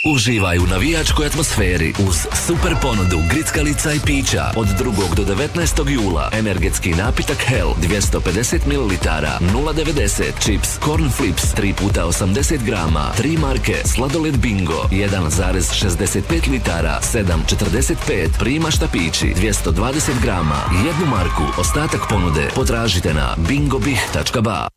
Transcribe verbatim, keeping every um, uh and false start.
Uživaj u navijačkoj atmosferi uz super ponudu grickalica i pića od drugog do devetnaestog jula. Energetski napitak Hell dvjesto pedeset mililitara nula devedeset, čips Corn Flips tri puta osamdeset grama, tri marke sladoled Bingo jedan zarez šezdeset pet litara sedam četrdeset pet, Prima štapići dvjesto dvadeset grama, jednu marku. Ostatak ponude potražite na bingobih tačka ba.